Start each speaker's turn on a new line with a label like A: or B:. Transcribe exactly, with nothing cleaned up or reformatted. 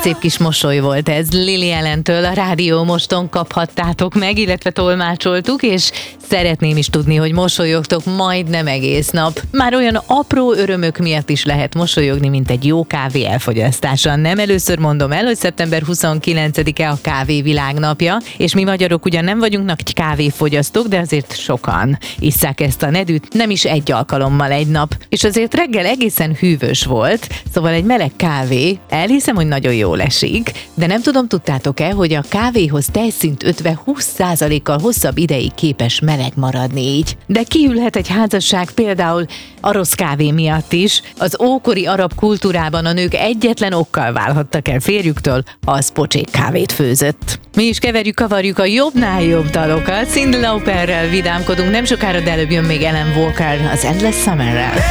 A: szép kis mosoly volt ez Lily Allentől, a Rádió Moston kaphattátok meg, illetve tolmácsoltuk, és szeretném is tudni, hogy mosolyogtok majdnem egész nap. Már olyan apró örömök miatt is lehet mosolyogni, mint egy jó kávé elfogyasztása. Nem először mondom el, hogy szeptember huszonkilencedike a kávé világnapja, és mi magyarok ugyan nem vagyunk nagy kávéfogyasztók, de azért sokan isszák ezt a nedűt, nem is egy alkalommal egy nap. És azért reggel egészen hűvös volt, szóval egy meleg kávé, elhiszem, hogy nagyon jól esik, de nem tudom, tudtátok-e, hogy a kávéhoz tejszint ötve húsz százalékkal hosszabb ideig képes meleg maradni így. De kiülhet egy házasság például a rossz kávé miatt is. Az ókori arab kultúrában a nők egyetlen okkal válhattak el férjüktől, ha az pocsék kávét főzött. Mi is keverjük, kavarjuk a jobbnál jobb dalokat. Cyndi Lauperrel vidámkodunk, nem sokára, de előbb jön még Alan Walker az Endless Summerrel.